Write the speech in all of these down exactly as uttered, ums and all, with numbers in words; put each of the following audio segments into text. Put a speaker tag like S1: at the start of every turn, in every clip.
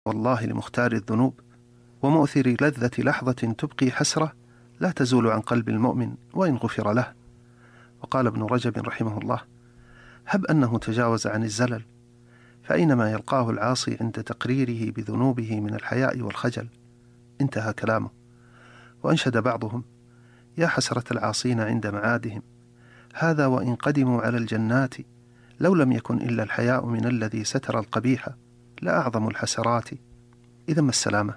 S1: والله لمختار الذنوب ومؤثر لذة لحظة تبقي حسرة لا تزول عن قلب المؤمن وإن غفر له. وقال ابن رجب رحمه الله: هب أنه تجاوز عن الزلل، فأينما يلقاه العاصي عند تقريره بذنوبه من الحياء والخجل. انتهى كلامه. وأنشد بعضهم: يا حسرة العاصين عند معادهم، هذا وإن قدموا على الجنات، لو لم يكن إلا الحياء من الذي ستر القبيح لأعظم الحسرات. إذا ما السلامة؟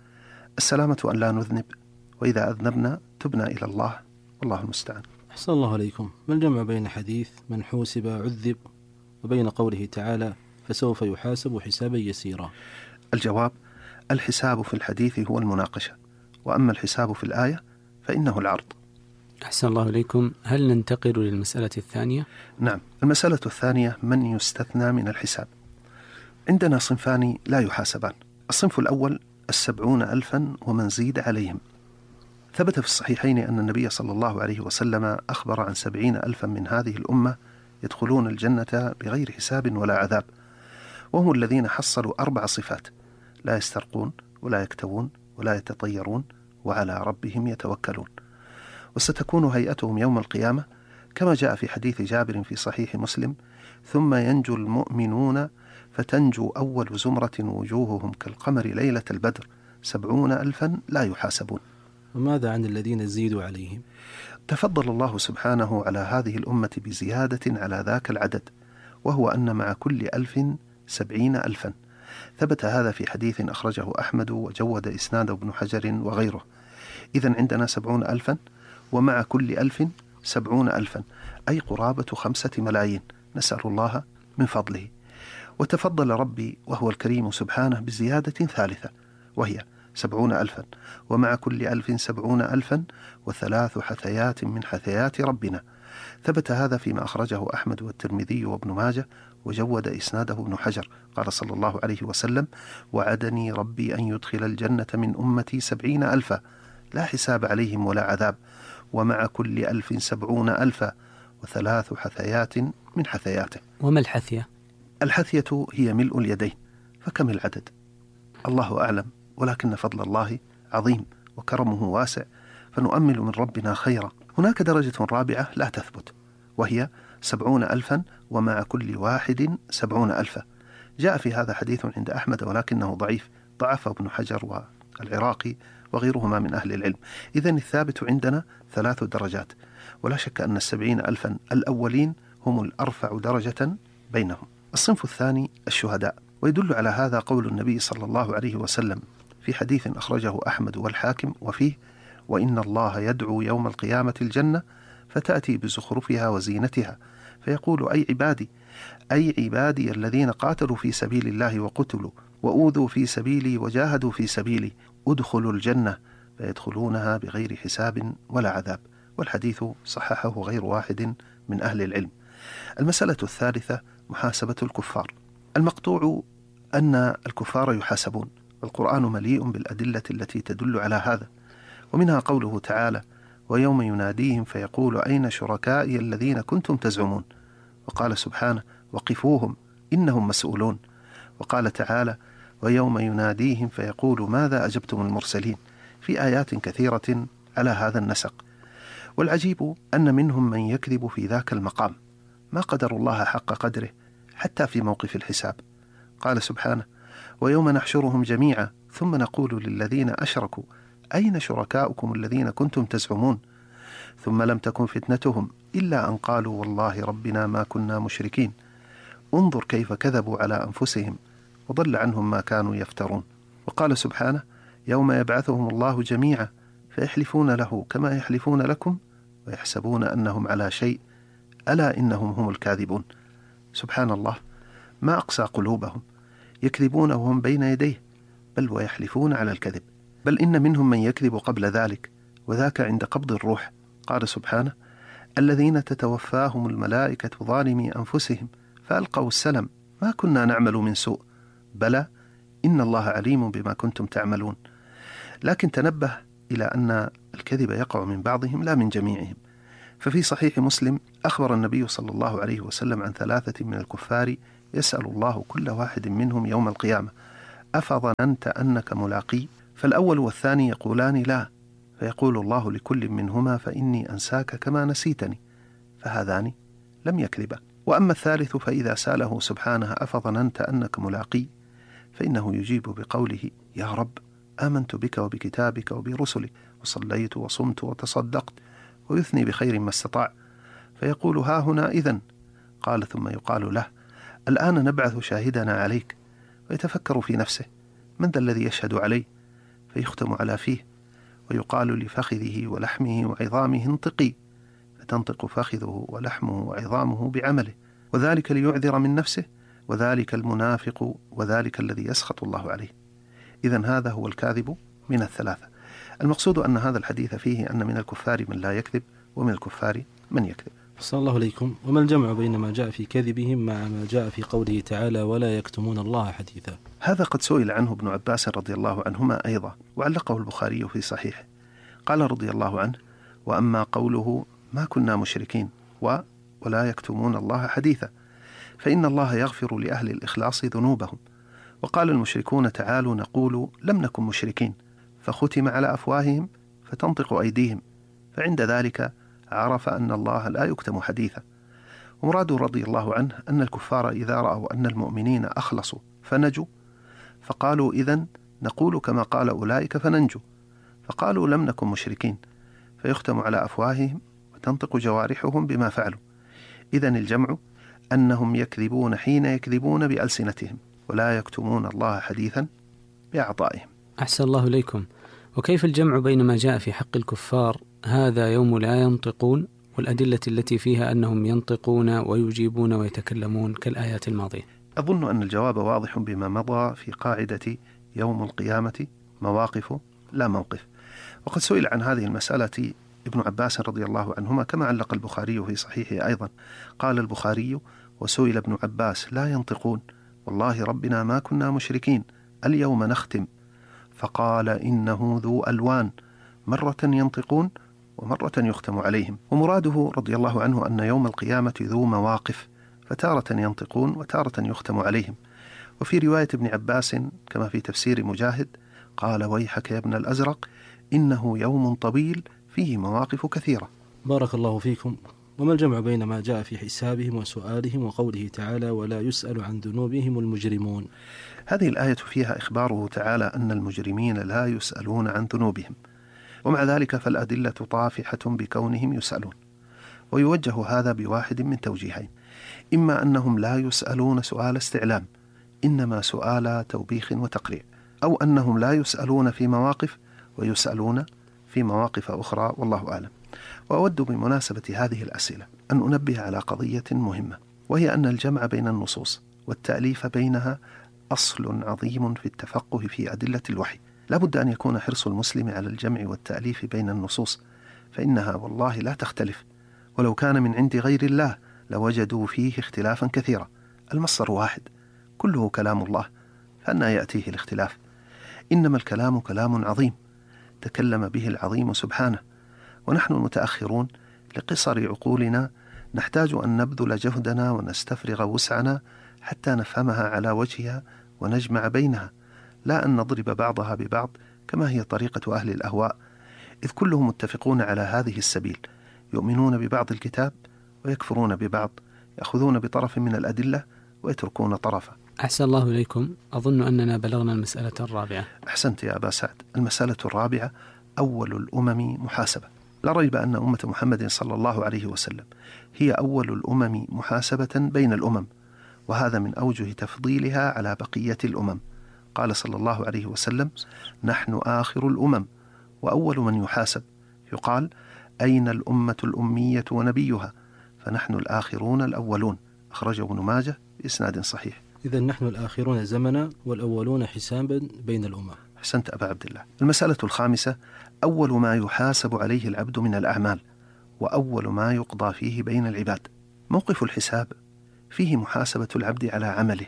S1: السلامة أن لا نذنب، وإذا أذنبنا تبنا إلى الله، والله المستعان.
S2: أحسن الله عليكم. ما الجمع بين حديث من حوسب عذب وبين قوله تعالى فسوف يحاسب حسابا يسيرا؟
S1: الجواب: الحساب في الحديث هو المناقشة، وأما الحساب في الآية فإنه العرض.
S3: أحسن الله عليكم. هل ننتقل للمسألة الثانية؟
S1: نعم. المسألة الثانية: من يستثنى من الحساب. عندنا صنفان لا يحاسبان. الصنف الأول السبعون ألفا ومن زيد عليهم. ثبت في الصحيحين أن النبي صلى الله عليه وسلم أخبر عن سبعين ألفا من هذه الأمة يدخلون الجنة بغير حساب ولا عذاب، وهم الذين حصلوا أربع صفات: لا يسترقون ولا يكتوون ولا يتطيرون وعلى ربهم يتوكلون. وستكون هيئتهم يوم القيامة كما جاء في حديث جابر في صحيح مسلم: ثم ينجو المؤمنون فتنجو أول زمرة وجوههم كالقمر ليلة البدر، سبعون ألفا لا يحاسبون.
S2: وماذا عن الذين زيدوا عليهم؟
S1: تفضل الله سبحانه على هذه الأمة بزيادة على ذاك العدد، وهو أن مع كل ألف سبعين ألفا. ثبت هذا في حديث أخرجه أحمد وجود إسناده ابن حجر وغيره. إذن عندنا سبعون ألفا، ومع كل ألف سبعون ألفا، أي قرابة خمسة ملايين، نسأل الله من فضله. وتفضل ربي وهو الكريم سبحانه بزيادة ثالثة، وهي سبعون ألفا، ومع كل ألف سبعون ألفا، وثلاث حثيات من حثيات ربنا. ثبت هذا فيما أخرجه أحمد والترمذي وابن ماجه وجود إسناده ابن حجر. قال صلى الله عليه وسلم: وعدني ربي أن يدخل الجنة من أمتي سبعين ألفا لا حساب عليهم ولا عذاب، ومع كل ألف سبعون ألفا، وثلاث حثيات من حثياته.
S3: وما الحثية؟
S1: الحثية هي ملء اليدين، فكم العدد؟ الله أعلم، ولكن فضل الله عظيم وكرمه واسع، فنؤمل من ربنا خيرا. هناك درجة رابعة لا تثبت، وهي سبعون ألفا ومع كل واحد سبعون ألفا. جاء في هذا حديث عند أحمد ولكنه ضعيف، ضعفه ابن حجر والعراقي وغيرهما من أهل العلم. إذن الثابت عندنا ثلاث درجات، ولا شك أن السبعين ألفا الأولين هم الأرفع درجة بينهم. الصنف الثاني الشهداء، ويدل على هذا قول النبي صلى الله عليه وسلم في حديث أخرجه أحمد والحاكم وفيه: وإن الله يدعو يوم القيامة الجنة فتأتي بزخرفها وزينتها فيقول: أي عبادي، أي عبادي الذين قاتلوا في سبيل الله وقتلوا وأوذوا في سبيلي وجاهدوا في سبيلي، ادخلوا الجنة، فيدخلونها بغير حساب ولا عذاب. والحديث صححه غير واحد من أهل العلم. المسألة الثالثة محاسبة الكفار. المقطوع أن الكفار يحاسبون، والقرآن مليء بالأدلة التي تدل على هذا، ومنها قوله تعالى: ويوم يناديهم فيقول أين شركائي الذين كنتم تزعمون. وقال سبحانه: وقفوهم إنهم مسؤولون. وقال تعالى: ويوم يناديهم فيقول ماذا أجبتم المرسلين، في آيات كثيرة على هذا النسق. والعجيب أن منهم من يكذب في ذاك المقام، ما قدر الله حق قدره حتى في موقف الحساب. قال سبحانه: ويوم نحشرهم جميعا ثم نقول للذين أشركوا أين شركاؤكم الذين كنتم تزعمون، ثم لم تكن فتنتهم إلا أن قالوا والله ربنا ما كنا مشركين. انظر كيف كذبوا على أنفسهم وضل عنهم ما كانوا يفترون. وقال سبحانه: يوم يبعثهم الله جميعا فيحلفون له كما يحلفون لكم ويحسبون أنهم على شيء ألا إنهم هم الكاذبون. سبحان الله، ما أقسى قلوبهم، يكذبون وهم بين يديه، بل ويحلفون على الكذب. بل إن منهم من يكذب قبل ذلك، وذاك عند قبض الروح. قال سبحانه: الذين تتوفاهم الملائكة ظالمي أنفسهم فألقوا السلم ما كنا نعمل من سوء بلى إن الله عليم بما كنتم تعملون. لكن تنبه إلى أن الكذب يقع من بعضهم لا من جميعهم. ففي صحيح مسلم أخبر النبي صلى الله عليه وسلم عن ثلاثة من الكفار يسأل الله كل واحد منهم يوم القيامة: أفظننت أنك ملاقي؟ فالأول والثاني يقولان لا، فيقول الله لكل منهما فإني أنساك كما نسيتني، فهذان لم يكذبا. وأما الثالث فإذا سأله سبحانه أفظننت أنك ملاقي، فإنه يجيب بقوله يا رب آمنت بك وبكتابك وبرسلك وصليت وصمت وتصدقت، ويثني بخير ما استطاع، فيقول ها هنا إذن. قال ثم يقال له الآن نبعث شاهدنا عليك، ويتفكر في نفسه من ذا الذي يشهد عليه، فيختم على فيه، ويقال لفخذه ولحمه وعظامه انطقي، فتنطق فخذه ولحمه وعظامه بعمله، وذلك ليعذر من نفسه، وذلك المنافق، وذلك الذي يسخط الله عليه. إذن هذا هو الكاذب من الثلاثة. المقصود أن هذا الحديث فيه أن من الكفار من لا يكذب، ومن الكفار من يكذب.
S2: صلى الله عليكم. وما الجمع بين ما جاء في كذبهم مع ما جاء في قوله تعالى ولا يكتمون الله حديثا؟
S1: هذا قد سئل عنه ابن عباس رضي الله عنهما أيضا، وعلقه البخاري في صحيحه. قال رضي الله عنه وأما قوله ما كنا مشركين و ولا يكتمون الله حديثا، فإن الله يغفر لأهل الإخلاص ذنوبهم. وقال المشركون تعالوا نقول لم نكن مشركين، فختم على أفواههم فتنطق أيديهم، فعند ذلك عرف أن الله لا يكتم حديثا. ومراد رضي الله عنه أن الكفار إذا رأوا أن المؤمنين أخلصوا فنجوا، فقالوا إذن نقول كما قال أولئك فننجو، فقالوا لم نكن مشركين، فيختم على أفواههم وتنطق جوارحهم بما فعلوا. إذن الجمع أنهم يكذبون حين يكذبون بألسنتهم، ولا يكتمون الله حديثا بأعضائهم.
S3: أحسن الله إليكم. وكيف الجمع بين ما جاء في حق الكفار هذا يوم لا ينطقون والأدلة التي فيها أنهم ينطقون ويجيبون ويتكلمون كالآيات الماضية؟
S1: أظن أن الجواب واضح بما مضى في قاعدة يوم القيامة مواقف لا موقف. وقد سئل عن هذه المسألة ابن عباس رضي الله عنهما كما علق البخاري في صحيحه أيضا. قال البخاري وسئل ابن عباس لا ينطقون والله ربنا ما كنا مشركين اليوم نختم، فقال إنه ذو ألوان، مرة ينطقون ومرة يختم عليهم. ومراده رضي الله عنه أن يوم القيامة ذو مواقف، فتارة ينطقون وتارة يختم عليهم. وفي رواية ابن عباس كما في تفسير مجاهد قال ويحك يا ابن الأزرق إنه يوم طويل فيه مواقف كثيرة.
S2: بارك الله فيكم. وما الجمع بين ما جاء في حسابهم وسؤالهم وقوله تعالى ولا يسأل عن ذنوبهم المجرمون؟
S1: هذه الآية فيها إخباره تعالى أن المجرمين لا يسألون عن ذنوبهم، ومع ذلك فالأدلة طافحة بكونهم يسألون. ويوجه هذا بواحد من توجيهين: إما أنهم لا يسألون سؤال استعلام، إنما سؤال توبيخ وتقريع، أو أنهم لا يسألون في مواقف ويسألون في مواقف أخرى، والله أعلم. وأود بمناسبة هذه الأسئلة أن أنبه على قضية مهمة، وهي أن الجمع بين النصوص والتأليف بينها أصل عظيم في التفقه في أدلة الوحي. لا بد أن يكون حرص المسلم على الجمع والتأليف بين النصوص، فإنها والله لا تختلف، ولو كان من عند غير الله لوجدوا فيه اختلافا كثيرا. المصدر واحد كله كلام الله، فأنا يأتيه الاختلاف؟ إنما الكلام كلام عظيم تكلم به العظيم سبحانه، ونحن المتأخرون لقصر عقولنا نحتاج أن نبذل جهدنا ونستفرغ وسعنا حتى نفهمها على وجهها ونجمع بينها، لا أن نضرب بعضها ببعض كما هي طريقة أهل الأهواء، إذ كلهم متفقون على هذه السبيل، يؤمنون ببعض الكتاب ويكفرون ببعض، يأخذون بطرف من الأدلة ويتركون طرفا.
S3: أحسن الله إليكم. أظن أننا بلغنا المسألة الرابعة.
S1: أحسنت يا أبا سعد. المسألة الرابعة: أول الأمم محاسبة. لا ريب أن أمة محمد صلى الله عليه وسلم هي أول الأمم محاسبة بين الأمم، وهذا من أوجه تفضيلها على بقية الأمم. قال صلى الله عليه وسلم: نحن آخر الأمم وأول من يحاسب. يقال: أين الأمة الأمية ونبيها؟ فنحن الآخرون الأولون. أخرجه ابن ماجه بإسناد صحيح.
S2: إذن نحن الآخرون زمنا والأولون حسابا بين الأمم.
S1: أحسنت أبا عبد الله. المسألة الخامسة: أول ما يحاسب عليه العبد من الأعمال، وأول ما يقضى فيه بين العباد. موقف الحساب فيه محاسبة العبد على عمله،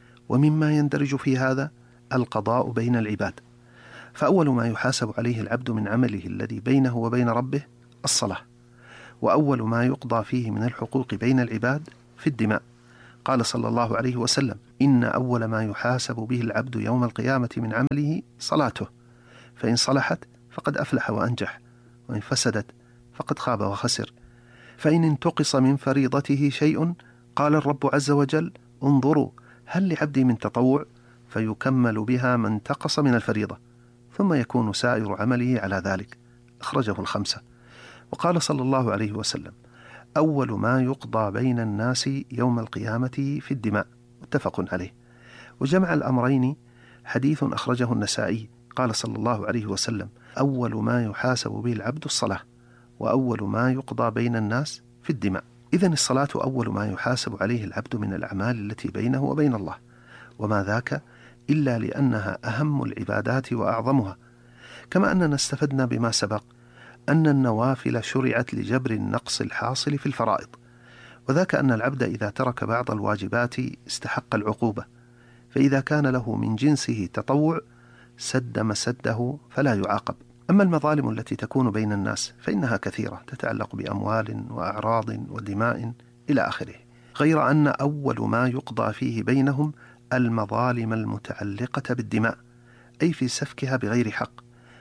S1: ومما يندرج في هذا القضاء بين العباد. فأول ما يحاسب عليه العبد من عمله الذي بينه وبين ربه الصلاة، وأول ما يقضى فيه من الحقوق بين العباد في الدماء. قال صلى الله عليه وسلم: إن أول ما يحاسب به العبد يوم القيامة من عمله صلاته، فإن صلحت فقد أفلح وأنجح، وإن فسدت فقد خاب وخسر. فإن انتقص من فريضته شيء قال الرب عز وجل: انظروا هل لعبدي من تطوع، فيكمل بها ما انتقص من الفريضة، ثم يكون سائر عمله على ذلك. أخرجه الخمسة. وقال صلى الله عليه وسلم: أول ما يقضى بين الناس يوم القيامة في الدماء، متفق عليه. وجمع الأمرين حديث أخرجه النسائي، قال صلى الله عليه وسلم: أول ما يحاسب به العبد الصلاة، وأول ما يقضى بين الناس في الدماء. إذن الصلاة أول ما يحاسب عليه العبد من الأعمال التي بينه وبين الله، وما ذاك إلا لأنها أهم العبادات وأعظمها. كما أننا استفدنا بما سبق أن النوافل شرعت لجبر النقص الحاصل في الفرائض، وذاك أن العبد إذا ترك بعض الواجبات استحق العقوبة، فإذا كان له من جنسه تطوع سد مسده فلا يعاقب. أما المظالم التي تكون بين الناس فإنها كثيرة، تتعلق بأموال وأعراض ودماء إلى آخره، غير أن أول ما يقضى فيه بينهم المظالم المتعلقة بالدماء، أي في سفكها بغير حق،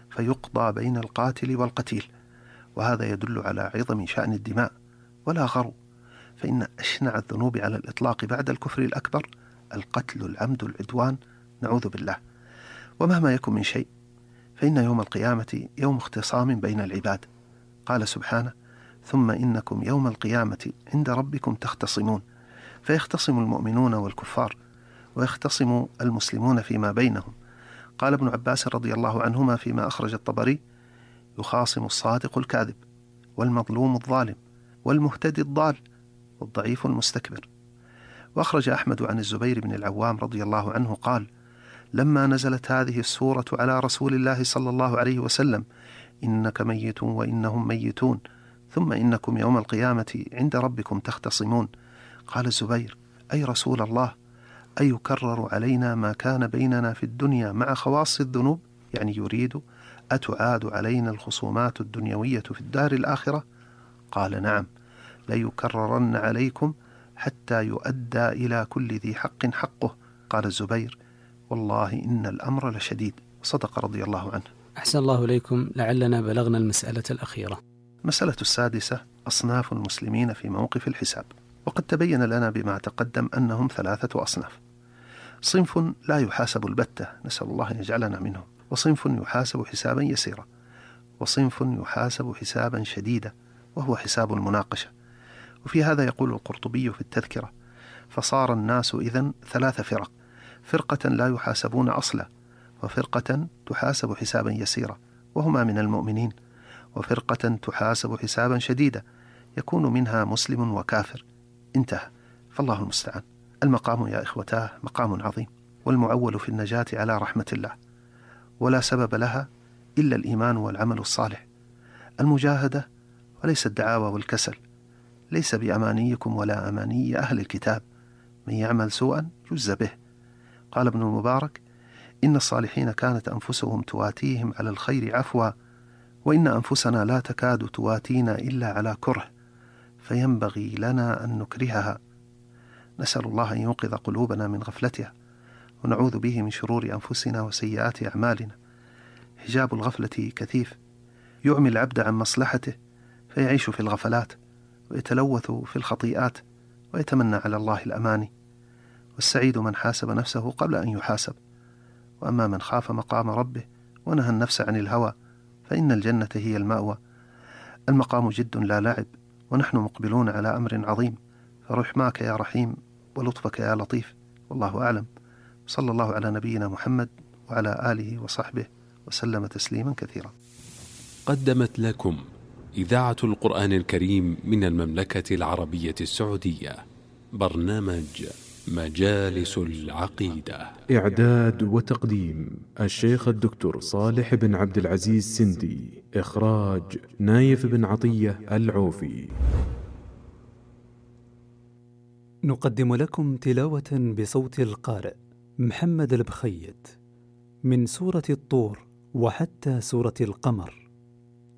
S1: فيقضى بين القاتل والقتيل. وهذا يدل على عظم شأن الدماء ولا غرو، فإن أشنع الذنوب على الإطلاق بعد الكفر الأكبر القتل العمد العدوان، نعوذ بالله. ومهما يكن من شيء فإن يوم القيامة يوم اختصام بين العباد. قال سبحانه: ثم إنكم يوم القيامة عند ربكم تختصمون، فيختصم المؤمنون والكفار، ويختصم المسلمون فيما بينهم. قال ابن عباس رضي الله عنهما فيما أخرج الطبري: يخاصم الصادق الكاذب، والمظلوم الظالم، والمهتدي الضال، والضعيف المستكبر. وأخرج أحمد عن الزبير بن العوام رضي الله عنه قال: لما نزلت هذه السورة على رسول الله صلى الله عليه وسلم: إنك ميت وإنهم ميتون، ثم إنكم يوم القيامة عند ربكم تختصمون، قال الزبير: أي رسول الله، أيكرر علينا ما كان بيننا في الدنيا مع خواص الذنوب؟ يعني يريد: أتعاد علينا الخصومات الدنيوية في الدار الآخرة؟ قال: نعم، ليكررن عليكم حتى يؤدى إلى كل ذي حق حقه. قال الزبير: والله إن الأمر لشديد. صدق رضي الله عنه.
S3: أحسن الله إليكم، لعلنا بلغنا المسألة الأخيرة.
S1: مسألة السادسة: أصناف المسلمين في موقف الحساب. وقد تبين لنا بما تقدم أنهم ثلاثة أصناف: صنف لا يحاسب البتة، نسأل الله أن يجعلنا منهم، وصنف يحاسب حسابا يسيرا، وصنف يحاسب حسابا شديدا وهو حساب المناقشة. وفي هذا يقول القرطبي في التذكرة: فصار الناس إذن ثلاث فرق: فرقة لا يحاسبون أصلا، وفرقة تحاسب حسابا يسيرا وهما من المؤمنين، وفرقة تحاسب حسابا شديدا يكون منها مسلم وكافر. انتهى، فالله المستعان. المقام يا إخوتاه مقام عظيم، والمعول في النجاة على رحمة الله، ولا سبب لها إلا الإيمان والعمل الصالح. المجاهدة وليس الدعاوى والكسل، ليس بأمانيكم ولا أماني أهل الكتاب، من يعمل سوءا يجزى به. قال ابن المبارك: إن الصالحين كانت أنفسهم تواتيهم على الخير عفوا، وإن أنفسنا لا تكاد تواتينا إلا على كره، فينبغي لنا أن نكرهها. نسأل الله أن ينقذ قلوبنا من غفلتها، ونعوذ به من شرور أنفسنا وسيئات أعمالنا. حجاب الغفلة كثيف، يعمي العبد عن مصلحته فيعيش في الغفلات، ويتلوث في الخطيئات، ويتمنى على الله الأماني. والسعيد من حاسب نفسه قبل أن يحاسب، وأما من خاف مقام ربه ونهى النفس عن الهوى فإن الجنة هي المأوى. المقام جد لا لعب، ونحن مقبلون على أمر عظيم، فرحماك يا رحيم ولطفك يا لطيف. والله أعلم. صلى الله على نبينا محمد وعلى آله وصحبه وسلم تسليما كثيرا.
S4: قدمت لكم إذاعة القرآن الكريم من المملكة العربية السعودية برنامج مجالس العقيدة.
S5: إعداد وتقديم الشيخ الدكتور صالح بن عبد العزيز سندي. إخراج نايف بن عطية العوفي.
S6: نقدم لكم تلاوة بصوت القارئ محمد البخيت من سورة الطور وحتى سورة القمر